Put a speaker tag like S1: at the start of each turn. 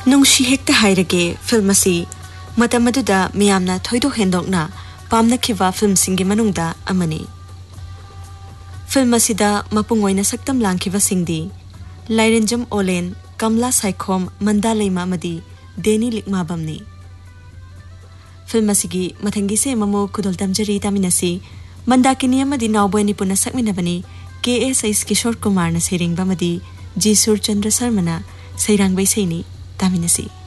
S1: नुंशी हेक्ता हाइरगे film असी मतम अदुदा मियामना थोइदो हेंदोकना पामनखिबा film सिंगे मनुंगदा अमनी film असिदा मपुंग ओइना सक्तम लांखिबा सिंगदी लाइरेंजम ओलेन कमला साइखोम मंदा lemma मदी देनी लिकमाबमनी फिल्म असिगी मथंगी से ममो कुदोल तमजरी तामिनसी मंदाकिनी अमदी नावबोनी पुना सकमिनबनी KS किशोर कुमार न सेरिंगबा मदी जी सुरचंद्र शर्मा न सैरांगबै सैनी तामिनसी।